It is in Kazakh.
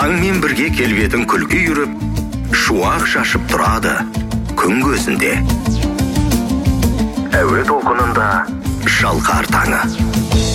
Таңмен бірге келбетін күлкі үйіріп, шуақ шашып тұрады күн көзінде. Әуе толқынында шалқар таңы.